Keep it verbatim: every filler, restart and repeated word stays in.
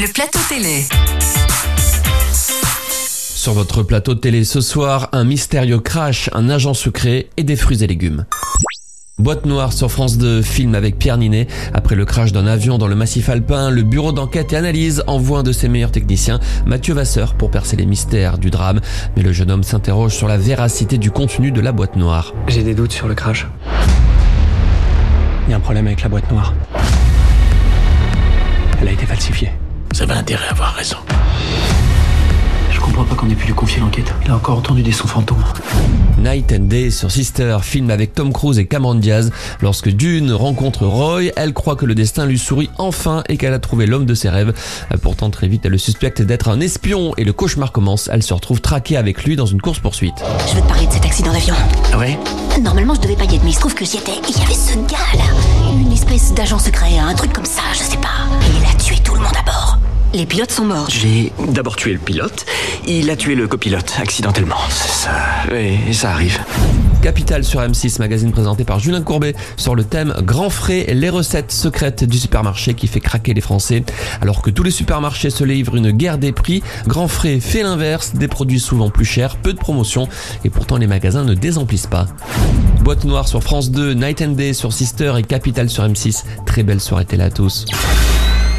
Le plateau télé. Sur votre plateau de télé ce soir, un mystérieux crash, un agent secret et des fruits et légumes. Boîte noire sur France deux, film avec Pierre Ninet. Après le crash d'un avion dans le massif alpin, le bureau d'enquête et analyse envoie un de ses meilleurs techniciens, Mathieu Vasseur, pour percer les mystères du drame. Mais le jeune homme s'interroge sur la véracité du contenu de la boîte noire. J'ai des doutes sur le crash. Il y a un problème avec la boîte noire. Elle a été falsifiée. Vous avez intérêt à avoir raison. Je comprends pas qu'on ait pu lui confier l'enquête. Il a encore entendu des sons fantômes. Night and Day sur Sister, film avec Tom Cruise et Cameron Diaz. Lorsque Dune rencontre Roy, elle croit que le destin lui sourit enfin et qu'elle a trouvé l'homme de ses rêves. Pourtant, très vite, elle le suspecte d'être un espion et le cauchemar commence. Elle se retrouve traquée avec lui dans une course-poursuite. Je veux te parler de cet accident d'avion. Ah ouais? Normalement, je devais pas y être, mais il se trouve que j'y étais. Et il y avait ce gars là, une espèce d'agent secret, un truc comme ça, je sais pas. Et il a tué tout le monde à bord. Les pilotes sont morts. J'ai d'abord tué le pilote, il a tué le copilote, accidentellement. C'est ça, oui, ça arrive. Capital sur M six, magazine présenté par Julien Courbet sur le thème Grand Frais, les recettes secrètes du supermarché qui fait craquer les Français. Alors que tous les supermarchés se livrent une guerre des prix, Grand Frais fait l'inverse, des produits souvent plus chers, peu de promotion et pourtant les magasins ne désemplissent pas. Boîte noire sur France deux, Night and Day sur Sister et Capital sur M six. Très belle soirée télé à tous.